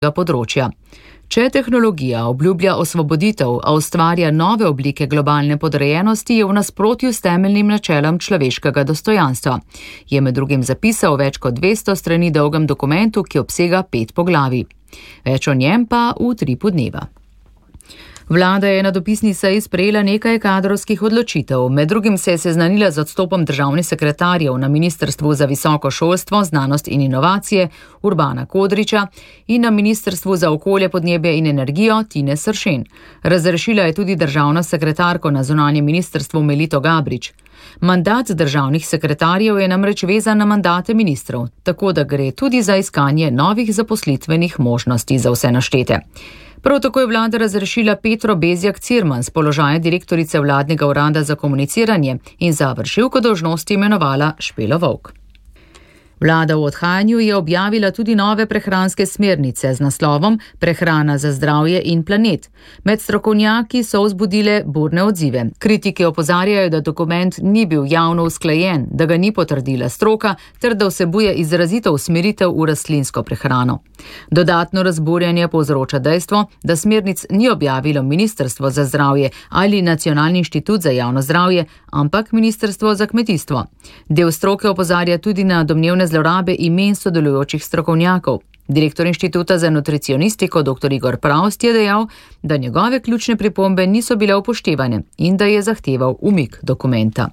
področja. Če tehnologija obljublja osvoboditev, a ustvarja nove oblike globalne podrejenosti, je v nasprotju s temeljnim načelom človeškega dostojanstva, je med drugim zapisal več kot 200 strani dolgem dokumentu, ki obsega 5 poglavij. Več o njem pa v Tripu dneva. Vlada je na dopisni seji sprejela nekaj kadrovskih odločitev. Med drugim se je seznanila z odstopom državnih sekretarjev na Ministrstvu za visoko šolstvo, znanost in inovacije Urbana Kodriča in na Ministrstvu za okolje, podnebje in energijo Tine Sršen. Razrešila je tudi državno sekretarko na zunanjem ministrstvu Melito Gabrič. Mandat državnih sekretarjev je namreč vezan na mandate ministrov, tako da gre tudi za iskanje novih zaposlitvenih možnosti za vse naštete. Prav tako je vlada razrešila Petro Bezjak Cirman z položaja direktorice vladnega urada za komuniciranje in za vršilko dolžnosti imenovala Špelo Volk. Vlada v odhajanju je objavila tudi nove prehranske smernice z naslovom Prehrana za zdravje in planet. Med strokovnjaki so vzbudile burne odzive. Kritiki opozarjajo, da dokument ni bil javno usklajen, da ga ni potrdila stroka ter da vsebuje izrazito usmeritev v rastlinsko prehrano. Dodatno razburjanje povzroča dejstvo, da smernic ni objavilo Ministrstvo za zdravje ali Nacionalni inštitut za javno zdravje, ampak Ministrstvo za kmetijstvo. Del stroke opozarja tudi na domnevne zlorabe imen sodelujočih strokovnjakov. Direktor Inštituta za nutricionistiko dr. Igor Pravst je dejal, da njegove ključne pripombe niso bile upoštevane in da je zahteval umik dokumenta.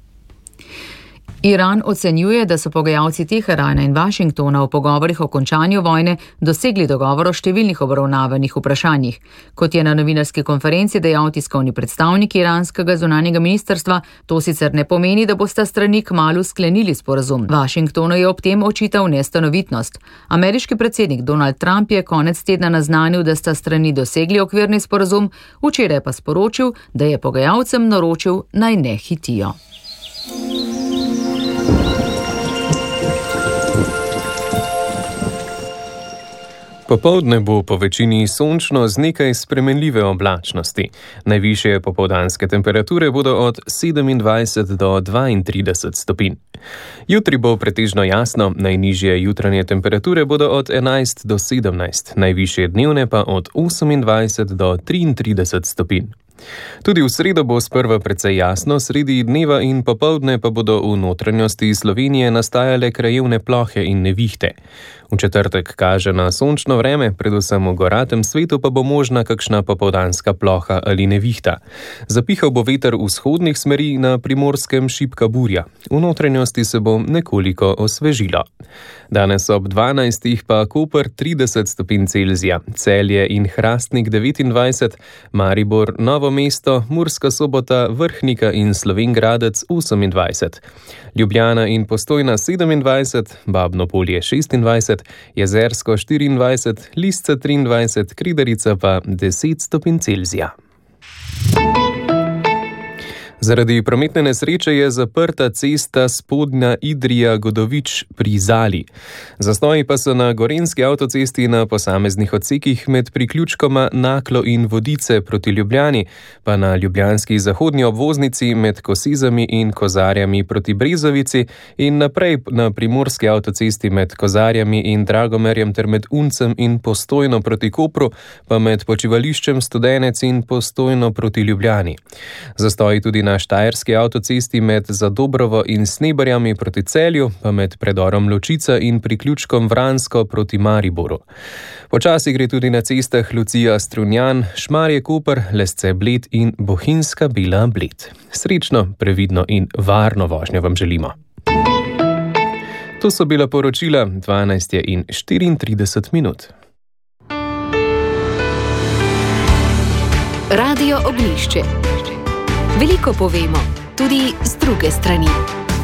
Iran ocenjuje, da so pogajalci Teherana in Washingtona v pogovorih o končanju vojne dosegli dogovor o številnih obravnavanih vprašanjih. Kot je na novinarski konferenci dejal tiskovni predstavnik iranskega zunanjega ministrstva, to sicer ne pomeni, da bosta strani kmalu sklenili sporazum. Washingtonu je ob tem očital nestanovitnost. Ameriški predsednik Donald Trump je konec tedna naznanil, da sta strani dosegli okvirni sporazum, včeraj pa sporočil, da je pogajalcem naročil, naj ne hitijo. Popoldne bo po večini sončno z nekaj spremenljive oblačnosti. Najvišje popoldanske temperature bodo od 27 do 32 stopinj. Jutri bo pretežno jasno, najnižje jutranje temperature bodo od 11 do 17, najvišje dnevne pa od 28 do 33 stopinj. Tudi v sredo bo sprva precej jasno, sredi dneva in popoldne pa bodo v notranjosti Slovenije nastajale krajevne plohe in nevihte. V četrtek kaže na sončno vreme, predvsem v goratem svetu pa bo možna kakšna popoldanska ploha ali nevihta. Zapihal bo veter vzhodnih smeri, na Primorskem šibka burja. V notranjosti se bo nekoliko osvežilo. Danes ob 12 pa Koper 30 stopinj Celzija, Celje in Hrastnik 29, Maribor, Novo mesto, Murska Sobota, Vrhnika in Slovenj Gradec 28, Ljubljana in Postojna 27, Babno Polje 26, Jezersko 24, Lisca 23, Kridarica pa 10 stopinj Celzija. Zaradi prometne nesreče je zaprta cesta Spodnja Idrija-Godovič pri Zali. Zastoji pa so na gorenjski avtocesti na posameznih odsekih med priključkoma Naklo in Vodice proti Ljubljani, pa na ljubljanski zahodni obvoznici med Kosizami in Kozarjami proti Brezovici in naprej na primorski avtocesti med Kozarjami in Dragomerjem ter med Uncem in Postojno proti Kopru, pa med počivališčem Studenec in Postojno proti Ljubljani. Zastoji tudi na štajerski avtocesti med Zadobrovo in Sneberjami proti Celju, pa med predorom Ločica in priključkom Vransko proti Mariboru. Počasi gre tudi na cestah Lucija Strunjan, Šmarje Koper, Lesce Bled in Bohinjska Bila Bled. Srečno, previdno in varno vožnjo vam želimo. To so bila poročila 12:34. Radio Oglišče. Veliko povemo, tudi z druge strani.